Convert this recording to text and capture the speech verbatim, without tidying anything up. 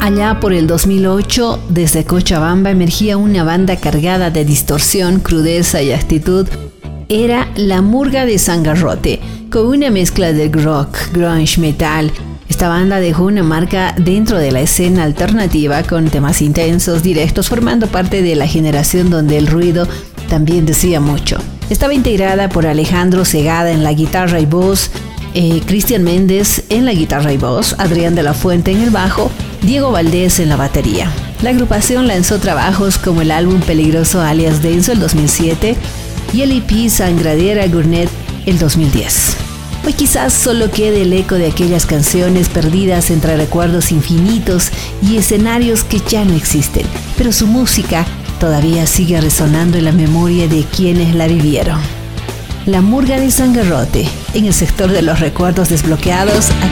Allá por el dos mil ocho, desde Cochabamba emergía una banda cargada de distorsión, crudeza y actitud. Era La Murga de Sangarrote, con una mezcla de rock, grunge, metal. Esta banda dejó una marca dentro de la escena alternativa con temas intensos, directos, formando parte de la generación donde el ruido también decía mucho. Estaba integrada por Alejandro Segada en la guitarra y voz, eh, Cristian Méndez en la guitarra y voz, Adrián de la Fuente en el bajo, Diego Valdés en la batería. La agrupación lanzó trabajos como el álbum Peligroso alias Denso el dos mil siete y el E P Sangradera Gurnet el dos mil diez. Hoy quizás solo quede el eco de aquellas canciones perdidas entre recuerdos infinitos y escenarios que ya no existen, pero su música todavía sigue resonando en la memoria de quienes la vivieron. La Murga de Sangarrote, en el sector de los recuerdos desbloqueados, aquí